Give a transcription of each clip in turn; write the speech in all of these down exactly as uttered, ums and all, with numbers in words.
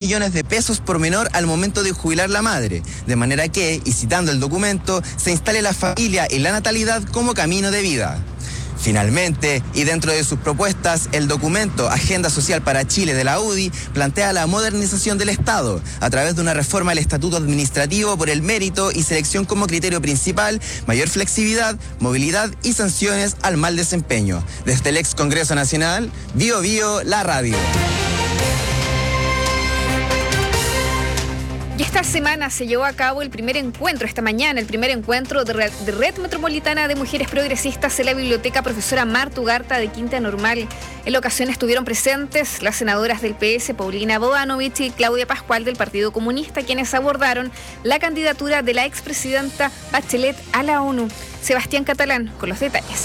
millones de pesos por menor al momento de jubilar la madre, de manera que, y citando el documento, se instale la familia y la natalidad como camino de vida. Finalmente, y dentro de sus propuestas, el documento Agenda Social para Chile de la U D I plantea la modernización del Estado a través de una reforma del Estatuto Administrativo por el mérito y selección como criterio principal, mayor flexibilidad, movilidad y sanciones al mal desempeño. Desde el ex Congreso Nacional, Bio Bio, la radio. Y esta semana se llevó a cabo el primer encuentro, esta mañana, el primer encuentro de Red, de Red Metropolitana de Mujeres Progresistas en la Biblioteca Profesora Marta Ugarte de Quinta Normal. En la ocasión estuvieron presentes las senadoras del P S, Paulina Bodanovich y Claudia Pascual del Partido Comunista, quienes abordaron la candidatura de la expresidenta Bachelet a la ONU. Sebastián Catalán con los detalles.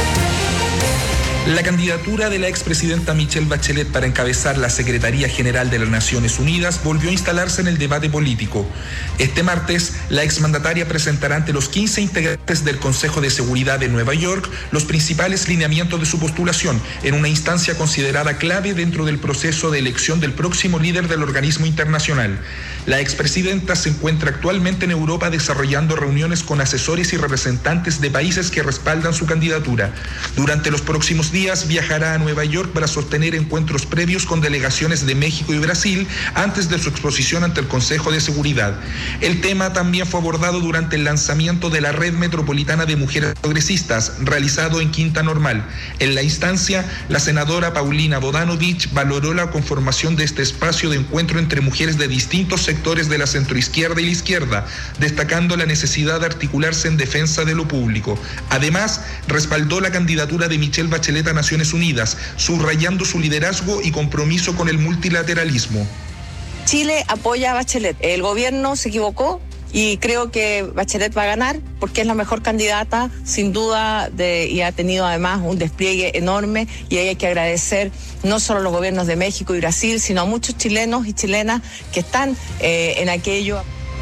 La candidatura de la expresidenta Michelle Bachelet para encabezar la Secretaría General de las Naciones Unidas volvió a instalarse en el debate político. Este martes, la exmandataria presentará ante los quince integrantes del Consejo de Seguridad de Nueva York los principales lineamientos de su postulación, en una instancia considerada clave dentro del proceso de elección del próximo líder del organismo internacional. La expresidenta se encuentra actualmente en Europa desarrollando reuniones con asesores y representantes de países que respaldan su candidatura. Durante los próximos días, días viajará a Nueva York para sostener encuentros previos con delegaciones de México y Brasil antes de su exposición ante el Consejo de Seguridad. El tema también fue abordado durante el lanzamiento de la Red Metropolitana de Mujeres Progresistas, realizado en Quinta Normal. En la instancia, la senadora Paulina Bodanovich valoró la conformación de este espacio de encuentro entre mujeres de distintos sectores de la centroizquierda y la izquierda, destacando la necesidad de articularse en defensa de lo público. Además, respaldó la candidatura de Michelle Bachelet a Naciones Unidas, subrayando su liderazgo y compromiso con el multilateralismo. Chile apoya a Bachelet. El gobierno se equivocó y creo que Bachelet va a ganar porque es la mejor candidata, sin duda, de, y ha tenido además un despliegue enorme, y ahí hay que agradecer no solo a los gobiernos de México y Brasil, sino a muchos chilenos y chilenas que están eh, en aquello.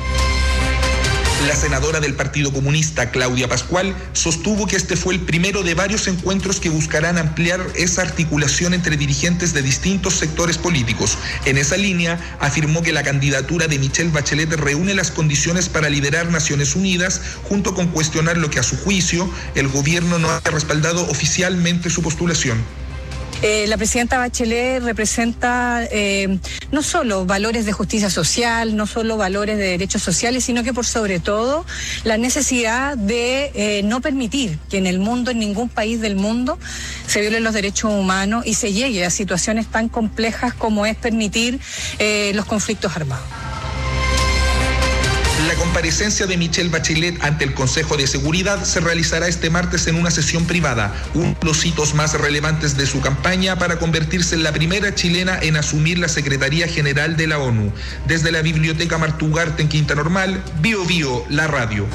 La senadora del Partido Comunista, Claudia Pascual, sostuvo que este fue el primero de varios encuentros que buscarán ampliar esa articulación entre dirigentes de distintos sectores políticos. En esa línea, afirmó que la candidatura de Michelle Bachelet reúne las condiciones para liderar Naciones Unidas, junto con cuestionar lo que a su juicio el gobierno no ha respaldado oficialmente su postulación. Eh, la presidenta Bachelet representa eh, no solo valores de justicia social, no solo valores de derechos sociales, sino que por sobre todo la necesidad de eh, no permitir que en el mundo, en ningún país del mundo, se violen los derechos humanos y se llegue a situaciones tan complejas como es permitir eh, los conflictos armados. La comparecencia de Michelle Bachelet ante el Consejo de Seguridad se realizará este martes en una sesión privada, uno de los hitos más relevantes de su campaña para convertirse en la primera chilena en asumir la Secretaría General de la ONU. Desde la Biblioteca Marta Ugarte en Quinta Normal, Bio Bio, la radio.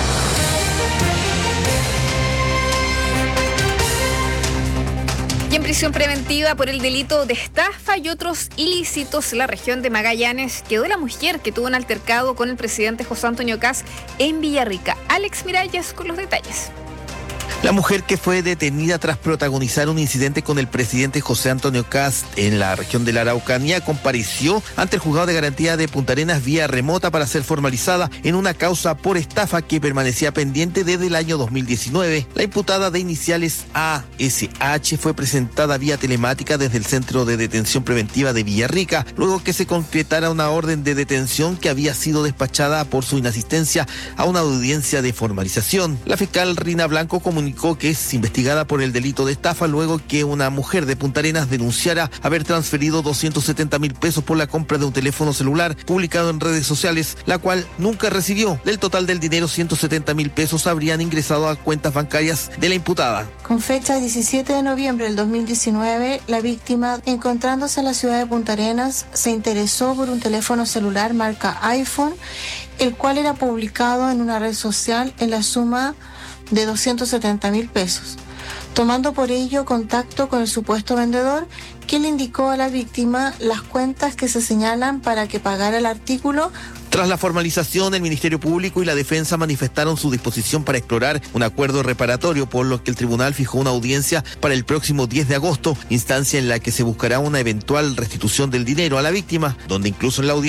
Y en prisión preventiva por el delito de estafa y otros ilícitos en la región de Magallanes quedó la mujer que tuvo un altercado con el presidente José Antonio Kast en Villarrica. Alex Miralles con los detalles. La mujer que fue detenida tras protagonizar un incidente con el presidente José Antonio Kast en la región de la Araucanía compareció ante el juzgado de garantía de Punta Arenas vía remota para ser formalizada en una causa por estafa que permanecía pendiente desde el año dos mil diecinueve. La imputada de iniciales A S H fue presentada vía telemática desde el Centro de Detención Preventiva de Villarrica, luego que se concretara una orden de detención que había sido despachada por su inasistencia a una audiencia de formalización. La fiscal Rina Blanco comunicó que es investigada por el delito de estafa luego que una mujer de Punta Arenas denunciara haber transferido doscientos setenta mil pesos por la compra de un teléfono celular publicado en redes sociales, la cual nunca recibió. Del total del dinero, ciento setenta mil pesos habrían ingresado a cuentas bancarias de la imputada. Con fecha diecisiete de noviembre del dos mil diecinueve, la víctima, encontrándose en la ciudad de Punta Arenas, se interesó por un teléfono celular marca iPhone, el cual era publicado en una red social en la suma de doscientos setenta mil pesos, tomando por ello contacto con el supuesto vendedor, quien le indicó a la víctima las cuentas que se señalan para que pagara el artículo. Tras la formalización, el Ministerio Público y la Defensa manifestaron su disposición para explorar un acuerdo reparatorio, por lo que el tribunal fijó una audiencia para el próximo diez de agosto, instancia en la que se buscará una eventual restitución del dinero a la víctima, donde incluso en la audiencia